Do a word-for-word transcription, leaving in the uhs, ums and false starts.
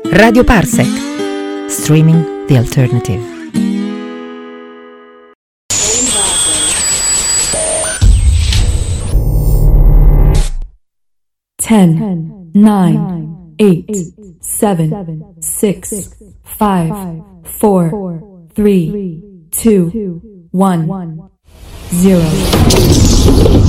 Radio Parsec, streaming the alternative. ten, nine, eight, seven, six, five, four, three, two, one, zero.